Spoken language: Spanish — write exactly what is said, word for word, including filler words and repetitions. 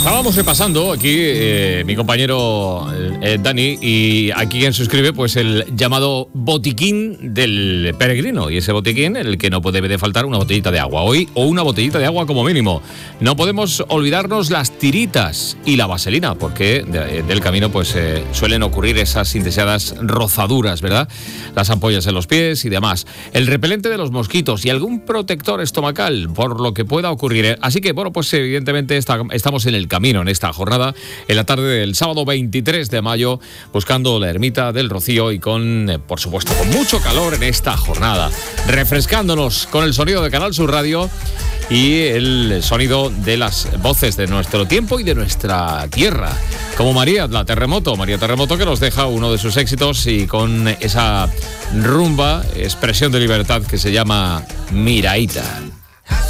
estábamos repasando aquí eh, mi compañero eh, Dani, y aquí quien suscribe pues el llamado botiquín del peregrino, y ese botiquín en el que no puede de faltar una botellita de agua hoy, o una botellita de agua como mínimo. No podemos olvidarnos las tiritas y la vaselina, porque de, del camino pues eh, suelen ocurrir esas indeseadas rozaduras, ¿verdad? Las ampollas en los pies y demás. El repelente de los mosquitos y algún protector estomacal por lo que pueda ocurrir. Así que bueno, pues evidentemente está, estamos en el camino en esta jornada, en la tarde del sábado veintitrés de mayo, buscando la ermita del Rocío y con, eh, por supuesto, con mucho calor en esta jornada, refrescándonos con el sonido de Canal Sur Radio y el sonido de las voces de nuestro tiempo y de nuestra tierra, como María, la Terremoto, María Terremoto, que nos deja uno de sus éxitos y con esa rumba, expresión de libertad que se llama Miraíta.